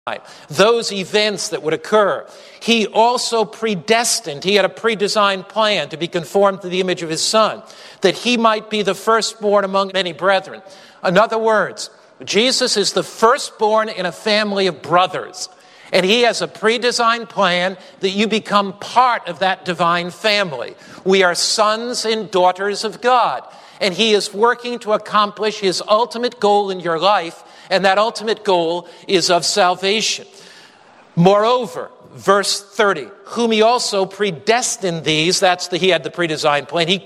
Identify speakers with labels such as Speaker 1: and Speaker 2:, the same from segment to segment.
Speaker 1: those events that would occur. He also predestined, he had a pre-designed plan to be conformed to the image of his Son, that he might be the firstborn among many brethren. In other words, Jesus is the firstborn in a family of brothers, and he has a pre-designed plan that you become part of that divine family. We are sons and daughters of God, and he is working to accomplish his ultimate goal in your life, and that ultimate goal is of salvation. Moreover, verse 30, whom he also predestined these, he had the pre-designed plan. He's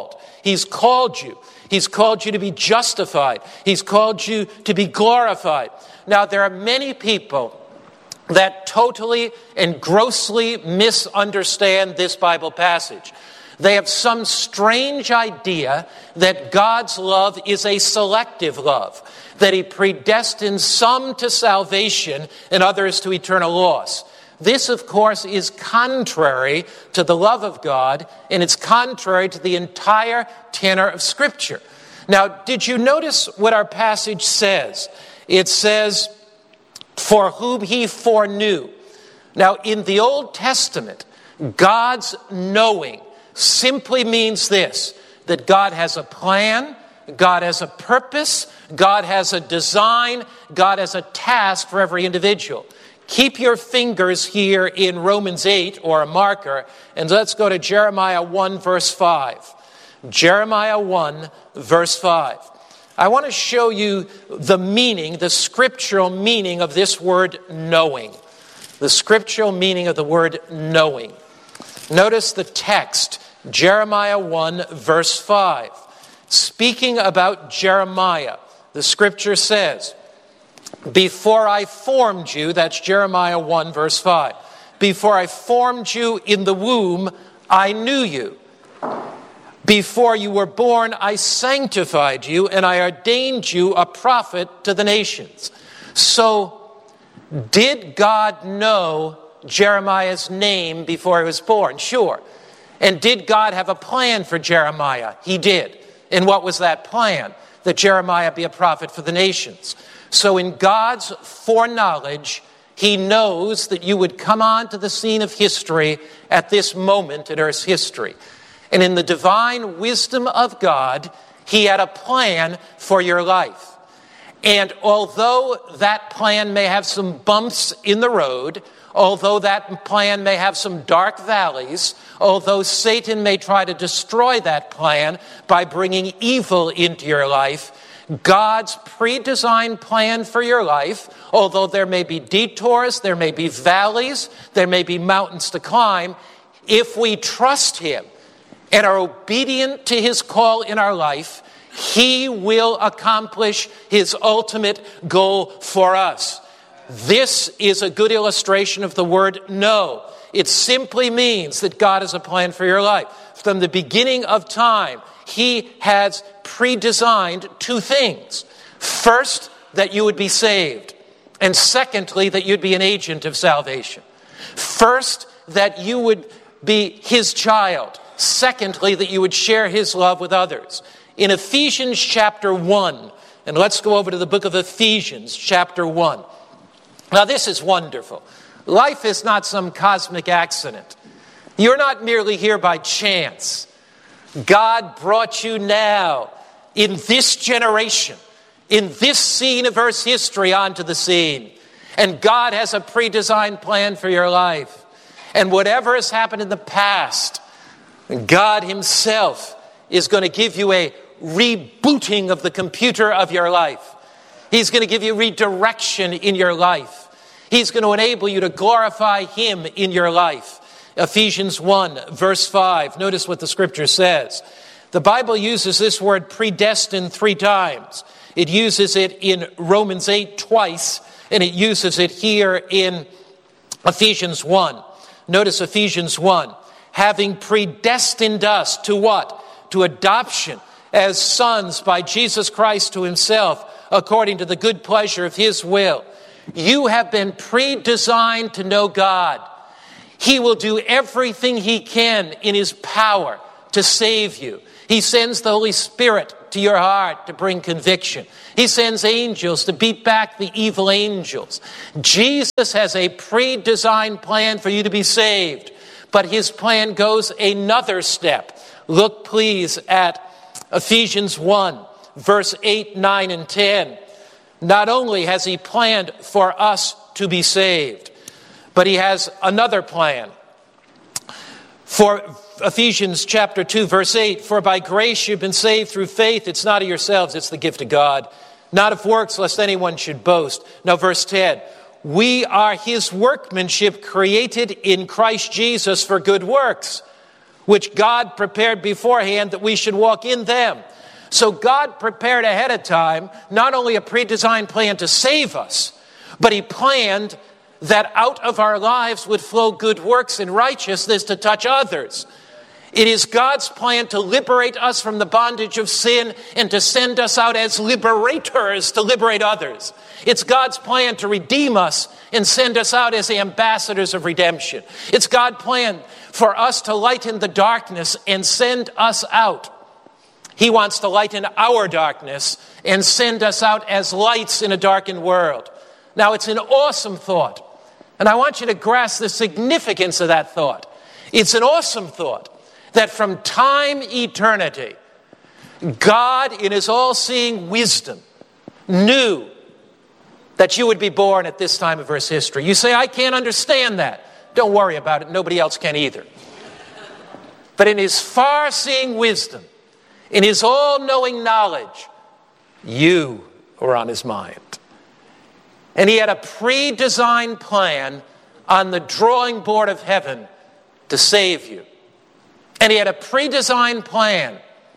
Speaker 1: called you. He's called you to be justified. He's called you to be glorified. Now, there are many people that totally and grossly misunderstand this Bible passage. They have some strange idea that God's love is a selective love, that he predestines some to salvation and others to eternal loss. This, of course, is contrary to the love of God, and it's contrary to the entire tenor of Scripture. Now, did you notice what our passage says? It says, for whom he foreknew. Now, in the Old Testament, God's knowing simply means this, that God has a plan, God has a purpose, God has a design, God has a task for every individual. Keep your fingers here in Romans 8, or a marker, and let's go to Jeremiah 1, verse 5. Jeremiah 1, verse 5. I want to show you the meaning, the scriptural meaning of this word knowing. The scriptural meaning of the word knowing. Notice the text, Jeremiah 1, verse 5. Speaking about Jeremiah, the scripture says, before I formed you, that's Jeremiah 1, verse 5. Before I formed you in the womb, I knew you. Before you were born, I sanctified you, and I ordained you a prophet to the nations. So, did God know Jeremiah's name before he was born? Sure. And did God have a plan for Jeremiah? He did. And what was that plan? That Jeremiah be a prophet for the nations. So in God's foreknowledge, he knows that you would come onto the scene of history at this moment in Earth's history. And in the divine wisdom of God, he had a plan for your life. And although that plan may have some bumps in the road, although that plan may have some dark valleys, although Satan may try to destroy that plan by bringing evil into your life, God's pre-designed plan for your life, although there may be detours, there may be valleys, there may be mountains to climb, if we trust him and are obedient to his call in our life, he will accomplish his ultimate goal for us. This is a good illustration of the word know. It simply means that God has a plan for your life. From the beginning of time, he has pre-designed two things. First, that you would be saved. And secondly, that you'd be an agent of salvation. First, that you would be his child. Secondly, that you would share his love with others. In Ephesians chapter 1, and let's go over to the book of Ephesians chapter 1. Now this is wonderful. Life is not some cosmic accident. You're not merely here by chance. God brought you now, in this generation, in this scene of Earth's history, onto the scene. And God has a pre-designed plan for your life. And whatever has happened in the past, God himself is going to give you a rebooting of the computer of your life. He's going to give you redirection in your life. He's going to enable you to glorify him in your life. Ephesians 1, verse 5. Notice what the scripture says. The Bible uses this word predestined 3 times. It uses it in Romans 8 twice, and it uses it here in Ephesians 1. Notice Ephesians 1. Having predestined us to what? To adoption as sons by Jesus Christ to himself, according to the good pleasure of his will. You have been pre-designed to know God. He will do everything he can in his power to save you. He sends the Holy Spirit to your heart to bring conviction. He sends angels to beat back the evil angels. Jesus has a pre-designed plan for you to be saved, but his plan goes another step. Look, please, at Ephesians 1, verse 8, 9, and 10. Not only has he planned for us to be saved, but he has another plan. For Ephesians chapter 2, verse 8, for by grace you've been saved through faith. It's not of yourselves, it's the gift of God. Not of works, lest anyone should boast. Now, verse 10, we are his workmanship created in Christ Jesus for good works, which God prepared beforehand that we should walk in them. So God prepared ahead of time not only a pre-designed plan to save us, but he planned that out of our lives would flow good works and righteousness to touch others. It is God's plan to liberate us from the bondage of sin and to send us out as liberators to liberate others. It's God's plan to redeem us and send us out as ambassadors of redemption. It's God's plan for us to lighten the darkness and send us out. He wants to lighten our darkness and send us out as lights in a darkened world. Now, it's an awesome thought, and I want you to grasp the significance of that thought. It's an awesome thought that from time eternity, God, in his all-seeing wisdom, knew that you would be born at this time of Earth's history. You say, I can't understand that. Don't worry about it. Nobody else can either. But in his far-seeing wisdom, in his all-knowing knowledge, you were on his mind. And he had a pre-designed plan on the drawing board of heaven to save you. And he had a pre-designed plan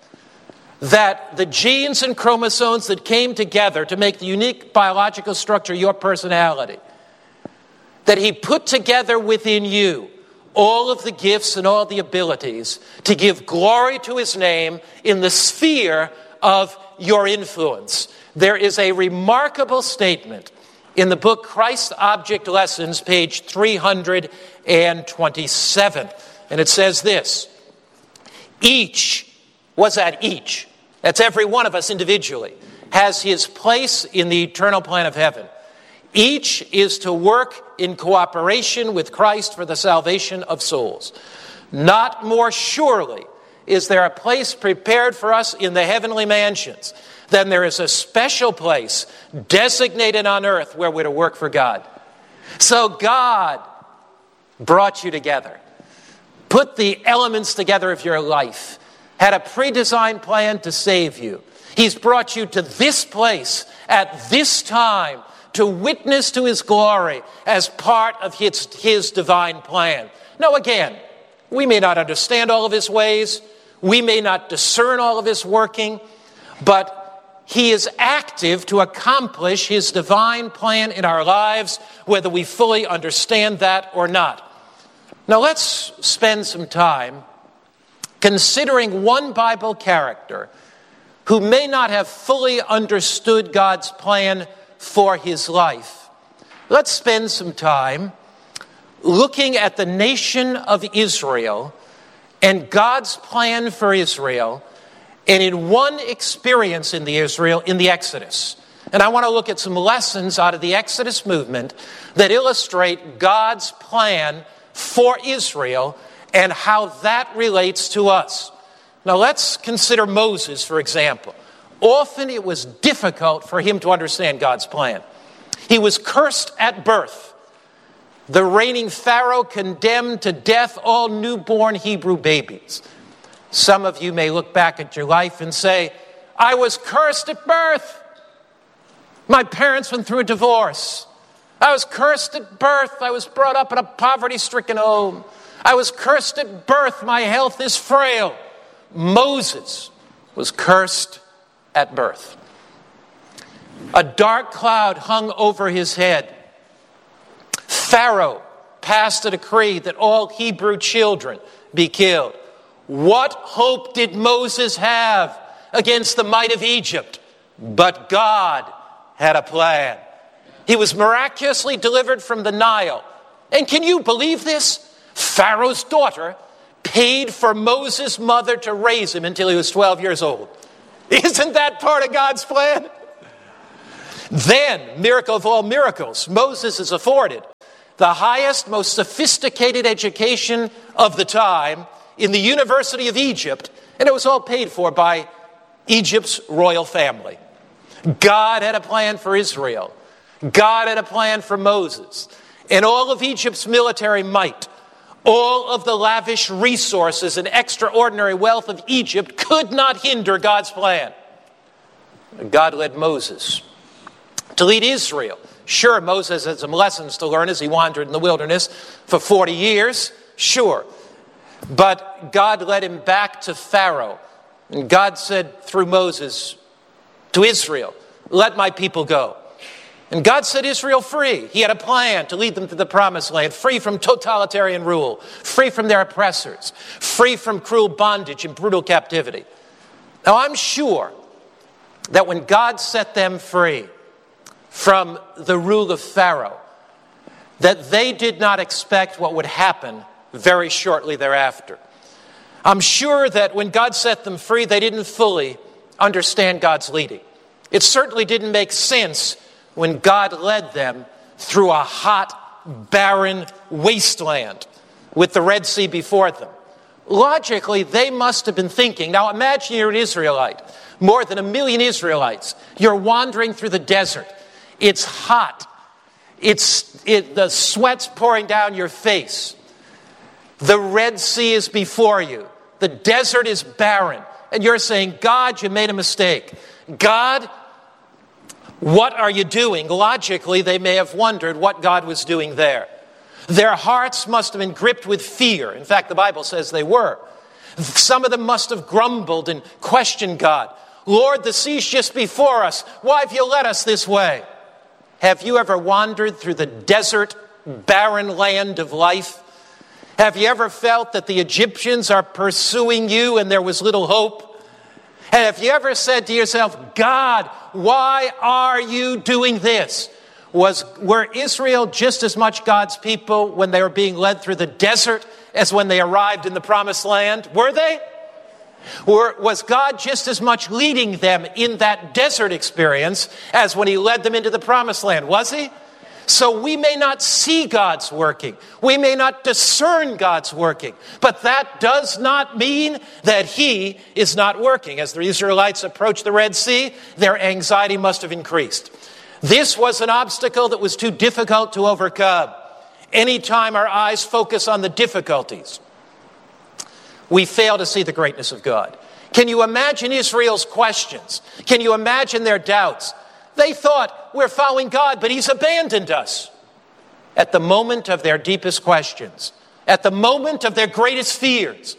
Speaker 1: that the genes and chromosomes that came together to make the unique biological structure of your personality, that he put together within you all of the gifts and all the abilities to give glory to his name in the sphere of your influence. There is a remarkable statement in the book Christ Object Lessons, page 327. And it says this: each, what's that each? That's every one of us individually, has his place in the eternal plan of heaven. Each is to work in cooperation with Christ for the salvation of souls. Not more surely is there a place prepared for us in the heavenly mansions than there is a special place designated on earth where we're to work for God. So God brought you together, put the elements together of your life, had a pre-designed plan to save you. He's brought you to this place at this time to witness to his glory as part of his divine plan. Now again, we may not understand all of his ways, we may not discern all of his working, but he is active to accomplish his divine plan in our lives, whether we fully understand that or not. Now let's spend some time considering one Bible character who may not have fully understood God's plan for his life. Let's spend some time looking at the nation of Israel and God's plan for Israel, and in one experience in the Exodus. And I want to look at some lessons out of the Exodus movement that illustrate God's plan for Israel and how that relates to us. Now let's consider Moses, for example. Often it was difficult for him to understand God's plan. He was cursed at birth. The reigning Pharaoh condemned to death all newborn Hebrew babies. Some of you may look back at your life and say, I was cursed at birth. My parents went through a divorce. I was cursed at birth. I was brought up in a poverty-stricken home. I was cursed at birth. My health is frail. Moses was cursed at birth. A dark cloud hung over his head. Pharaoh passed a decree that all Hebrew children be killed. What hope did Moses have against the might of Egypt? But God had a plan. He was miraculously delivered from the Nile. And can you believe this? Pharaoh's daughter paid for Moses' mother to raise him until he was 12 years old. Isn't that part of God's plan? Then, miracle of all miracles, Moses is afforded the highest, most sophisticated education of the time in the University of Egypt, and it was all paid for by Egypt's royal family. God had a plan for Israel. God had a plan for Moses. And all of Egypt's military might, all of the lavish resources and extraordinary wealth of Egypt could not hinder God's plan. God led Moses to lead Israel. Sure, Moses had some lessons to learn as he wandered in the wilderness for 40 years. Sure. But God led him back to Pharaoh. And God said through Moses to Israel, "Let my people go." And God set Israel free. He had a plan to lead them to the promised land, free from totalitarian rule, free from their oppressors, free from cruel bondage and brutal captivity. Now, I'm sure that when God set them free from the rule of Pharaoh, that they did not expect what would happen very shortly thereafter. I'm sure that when God set them free, they didn't fully understand God's leading. It certainly didn't make sense when God led them through a hot, barren wasteland with the Red Sea before them. Logically, they must have been thinking, now imagine you're an Israelite, more than 1 million Israelites. You're wandering through the desert. It's hot. The sweat's pouring down your face. The Red Sea is before you. The desert is barren. And you're saying, God, you made a mistake. God, what are you doing? Logically, they may have wondered what God was doing there. Their hearts must have been gripped with fear. In fact, the Bible says they were. Some of them must have grumbled and questioned God. Lord, the sea's just before us. Why have you led us this way? Have you ever wandered through the desert, barren land of life? Have you ever felt that the Egyptians are pursuing you and there was little hope? And have you ever said to yourself, God, why are you doing this? Were Israel just as much God's people when they were being led through the desert as when they arrived in the promised land? Were they? Or was God just as much leading them in that desert experience as when he led them into the promised land? Was he? So we may not see God's working. We may not discern God's working. But that does not mean that he is not working. As the Israelites approached the Red Sea, their anxiety must have increased. This was an obstacle that was too difficult to overcome. Anytime our eyes focus on the difficulties, we fail to see the greatness of God. Can you imagine Israel's questions? Can you imagine their doubts? They thought, we're following God, but he's abandoned us. At the moment of their deepest questions, at the moment of their greatest fears,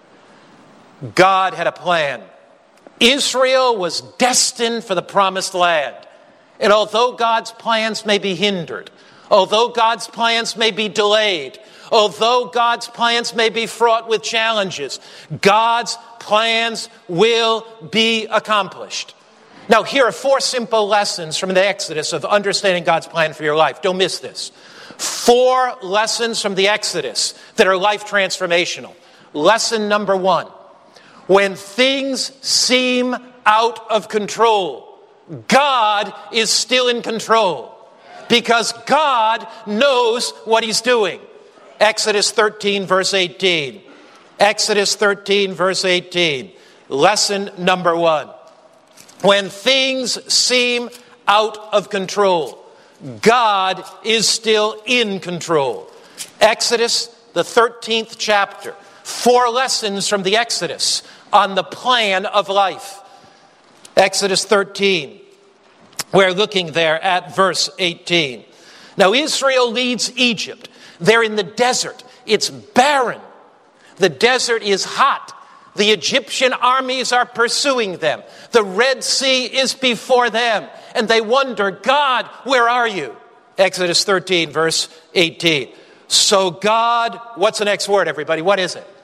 Speaker 1: God had a plan. Israel was destined for the promised land. And although God's plans may be hindered, although God's plans may be delayed, although God's plans may be fraught with challenges, God's plans will be accomplished. Now, here are 4 simple lessons from the Exodus of understanding God's plan for your life. Don't miss this. 4 lessons from the Exodus that are life transformational. Lesson number 1. When things seem out of control, God is still in control because God knows what he's doing. Exodus 13, verse 18. Exodus 13, verse 18. Lesson number 1. When things seem out of control, God is still in control. Exodus, the 13th chapter. 4 lessons from the Exodus on the plan of life. Exodus 13. We're looking there at verse 18. Now Israel leads Egypt. They're in the desert. It's barren. The desert is hot. The Egyptian armies are pursuing them. The Red Sea is before them. And they wonder, God, where are you? Exodus 13, verse 18. So God, what's the next word, everybody? What is it?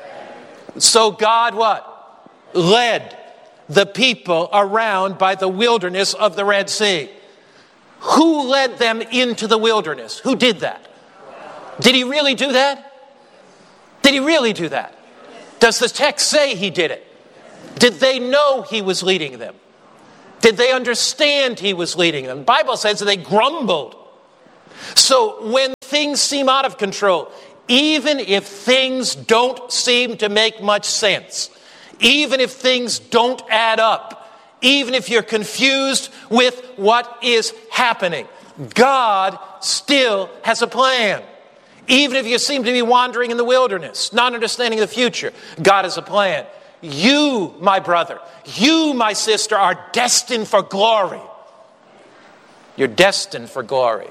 Speaker 1: So God what? Led the people around by the wilderness of the Red Sea. Who led them into the wilderness? Who did that? Did he really do that? Did he really do that? Does the text say he did it? Did they know he was leading them? Did they understand he was leading them? The Bible says that they grumbled. So when things seem out of control, even if things don't seem to make much sense, even if things don't add up, even if you're confused with what is happening, God still has a plan. Even if you seem to be wandering in the wilderness, not understanding the future, God has a plan. You, my brother, you, my sister, are destined for glory. You're destined for glory.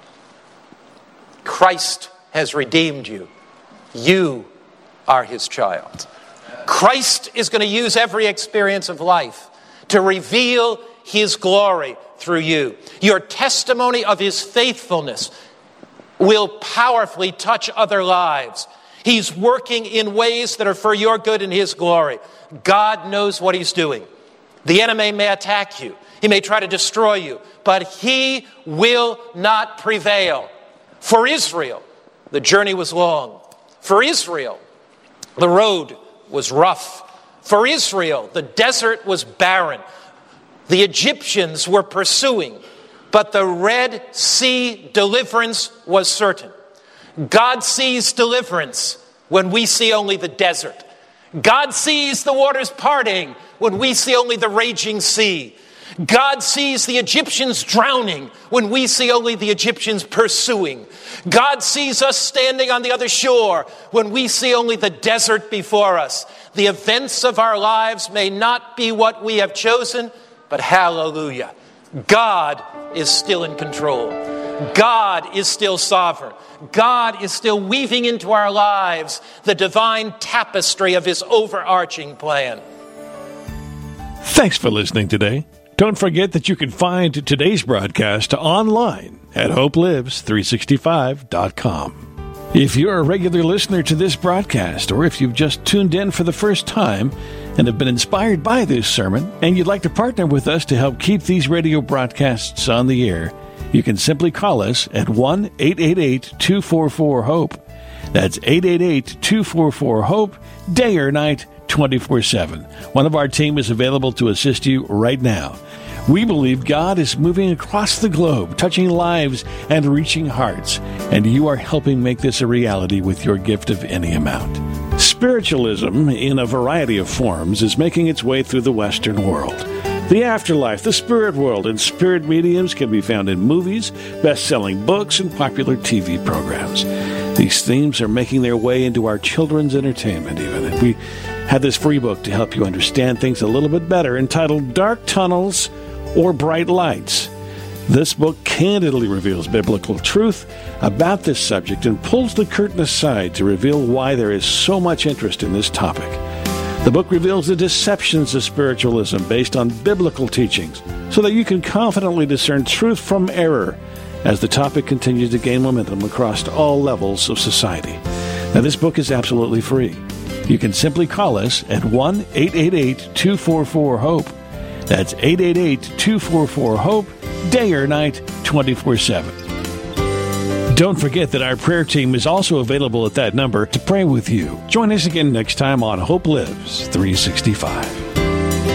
Speaker 1: Christ has redeemed you. You are his child. Christ is going to use every experience of life to reveal his glory through you. Your testimony of his faithfulness will powerfully touch other lives. He's working in ways that are for your good and his glory. God knows what he's doing. The enemy may attack you. He may try to destroy you, but he will not prevail. For Israel, the journey was long. For Israel, the road was rough. For Israel, the desert was barren. The Egyptians were pursuing, but the Red Sea deliverance was certain. God sees deliverance when we see only the desert. God sees the waters parting when we see only the raging sea. God sees the Egyptians drowning when we see only the Egyptians pursuing. God sees us standing on the other shore when we see only the desert before us. The events of our lives may not be what we have chosen, but hallelujah, God is still in control. God is still sovereign. God is still weaving into our lives the divine tapestry of his overarching plan.
Speaker 2: Thanks for listening today. Don't forget that you can find today's broadcast online at hopelives365.com. If you're a regular listener to this broadcast, or if you've just tuned in for the first time and have been inspired by this sermon, and you'd like to partner with us to help keep these radio broadcasts on the air, you can simply call us at 1-888-244-HOPE. That's 888-244-HOPE, day or night, 24/7. One of our team is available to assist you right now. We believe God is moving across the globe, touching lives and reaching hearts, and you are helping make this a reality with your gift of any amount. Spiritualism, in a variety of forms, is making its way through the Western world. The afterlife, the spirit world, and spirit mediums can be found in movies, best-selling books, and popular TV programs. These themes are making their way into our children's entertainment even. And we have this free book to help you understand things a little bit better, entitled Dark Tunnels or Bright Lights. This book candidly reveals biblical truth about this subject and pulls the curtain aside to reveal why there is so much interest in this topic. The book reveals the deceptions of spiritualism based on biblical teachings so that you can confidently discern truth from error as the topic continues to gain momentum across all levels of society. Now, this book is absolutely free. You can simply call us at 1-888-244-HOPE. That's 888-244-HOPE, day or night, 24/7. Don't forget that our prayer team is also available at that number to pray with you. Join us again next time on Hope Lives 365.